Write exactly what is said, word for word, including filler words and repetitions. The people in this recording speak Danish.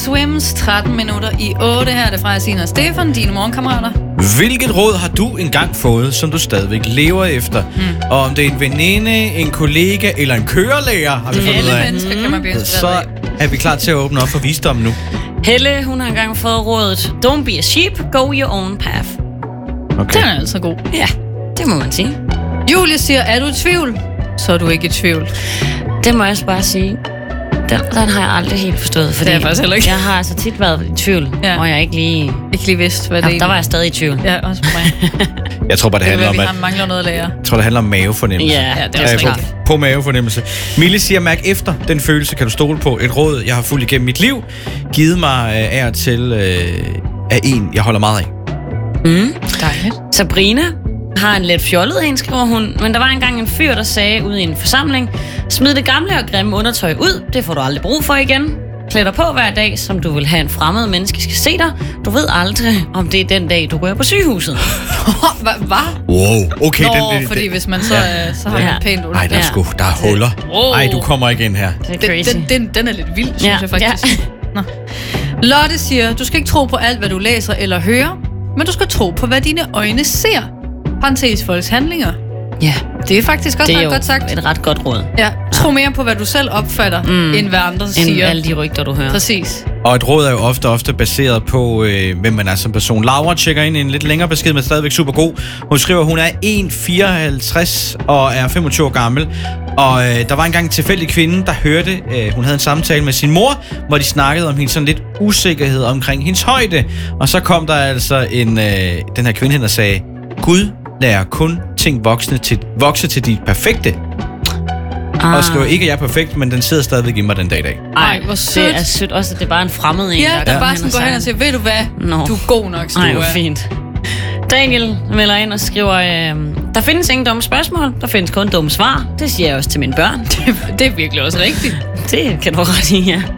Swims tretten minutter i otte. Her er det fra Asina og Stefan, dine morgenkammerater. Hvilket råd har du engang fået, som du stadigvæk lever efter? Mm. Og om det er en veninde, en kollega eller en kørelærer, har vi fundet Alle ud af. mennesker kan man blive inspireret Så er vi klar til at åbne op for visdom nu. Helle, hun har engang fået rådet, don't be a sheep, go your own path. Okay. Den er altså god. Ja, det må man sige. Julie siger, er du i tvivl? Så er du ikke i tvivl. Det må jeg også bare sige. Den, den har jeg aldrig helt forstået, fordi Det er jeg faktisk heller ikke. jeg har altså tit været i tvivl, Ja. og jeg ikke lige... Ikke lige vidst, hvad det Ja, er. der var jeg stadig i tvivl. Ja, også på mig. Jeg tror bare, det Det handler er, om, vi at... har mangler noget at lære. Jeg tror, det handler om mavefornemmelse. Ja, Ja, det er det også er på, rigtigt. på mavefornemmelse. Mille siger, mærk efter. Den følelse kan du stole på. Et råd, jeg har fulgt igennem mit liv. Givet mig øh, af og til øh, af en, jeg holder meget af. Mm. Dejligt. Sabrina har en lidt fjollet en, skriver hun, men der var engang en fyr, der sagde ude i en forsamling, smid det gamle og grimme undertøj ud, det får du aldrig brug for igen. Klæd dig på hver dag, som du vil have en fremmed menneske skal se dig. Du ved aldrig, om det er den dag, du går på sygehuset. Hvad? Hva? Wow, okay. Nå, den, den, fordi den, hvis man så, Ja. øh, så har Ja. man pænt ud. Ej, der er, Ja. sgu, der er huller. Wow. Ej, du kommer ikke ind her. Det er Den, crazy. den, den, den er lidt vild, synes Ja, jeg faktisk. Nå. Lotte siger, du skal ikke tro på alt, hvad du læser eller hører, men du skal tro på, hvad dine øjne ser. Parentes folks handlinger. Ja, Det er faktisk også det er ret jo godt sagt. et ret godt råd. Ja, tro mere på, hvad du selv opfatter, mm. end hvad andre End siger. alle de rygter, du hører. Præcis. Og et råd er jo ofte, ofte baseret på, øh, hvem man er som person. Laura tjekker ind i en lidt længere besked, men stadigvæk super god. Hun skriver, hun er en komma fireoghalvtreds og er femogtyve år gammel. Og øh, der var engang en tilfældig kvinde, der hørte, øh, hun havde en samtale med sin mor, hvor de snakkede om hendes sådan lidt usikkerhed omkring hendes højde. Og så kom der altså en, øh, den her kvinde hen og sagde, Gud lærer kun ting voksne til, vokse til de perfekte. Ah. Og skriver ikke, at jeg er perfekt, men den sidder stadigvæk i mig den dag i dag. Ej, hvor sødt. Det er sødt også, at det er bare en fremmed en, Ja, der kommer bare sådan går hen og siger, ved du hvad, Nå. du er god nok, så Ej, du hvor er. fint. Daniel melder ind og skriver, øh, der findes ingen dumme spørgsmål, der findes kun dumme svar. Det siger jeg også til mine børn. Det er virkelig også rigtigt. Det kan du ret i, ja.